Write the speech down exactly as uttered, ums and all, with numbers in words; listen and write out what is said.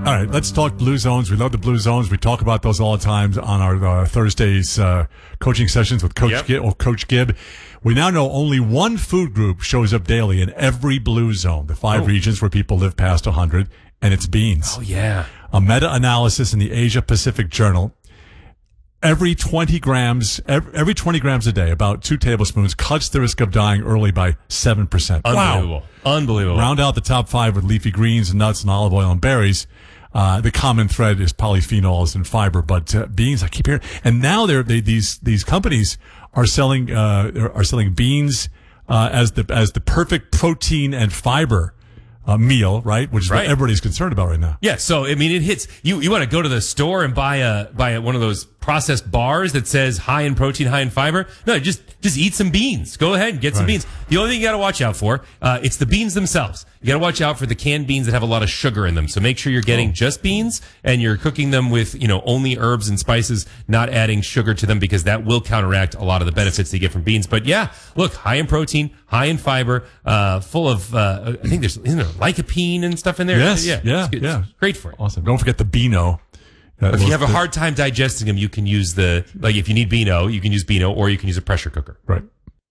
All right, let's talk Blue Zones. We love the Blue Zones. We talk about those all the time on our uh, Thursdays uh, coaching sessions with Coach Yep. Gibb, or Coach Gibb. We now know only one food group shows up daily in every Blue Zone, the five Oh. regions where people live past one hundred, and it's beans. Oh, yeah. A meta-analysis in the Asia Pacific Journal. Every twenty grams, every, every twenty grams a day, about two tablespoons, cuts the risk of dying early by seven percent. Unbelievable. Wow. Unbelievable. Round out the top five with leafy greens, nuts, and olive oil and berries. Uh, the common thread is polyphenols and fiber, but uh, beans, I keep hearing. And now they're, they, these, these companies are selling, uh, are selling beans, uh, as the, as the perfect protein and fiber, uh, meal, right? Which is Right. what everybody's concerned about right now. Yeah, so I mean, it hits you. You want to go to the store and buy a buy a, one of those processed bars that says high in protein, high in fiber. No, just just eat some beans. Go ahead and get some Right. beans. The only thing you got to watch out for, uh, it's the beans themselves. You got to watch out for the canned beans that have a lot of sugar in them. So make sure you're getting Oh. just beans and you're cooking them with, you know, only herbs and spices, not adding sugar to them, because that will counteract a lot of the benefits that you get from beans. But yeah, look, high in protein, high in fiber, uh, full of, uh, I think there's, isn't there lycopene and stuff in there? Yes, yeah, yeah, it's good. yeah. It's great for it. Awesome. Don't forget the Beano. Uh, If you have a the- hard time digesting them, you can use the, like if you need Beano, you can use Beano, or you can use a pressure cooker. Right.